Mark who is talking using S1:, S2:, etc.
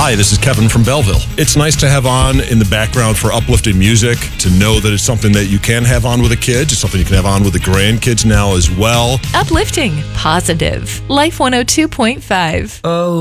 S1: Hi, this is Kevin from Belleville. It's nice to have on in the background for uplifting music, to know that it's something that you can have on with the kids. It's something you can have on with the grandkids now as well.
S2: Uplifting, positive. Life 102.5.
S3: Oh.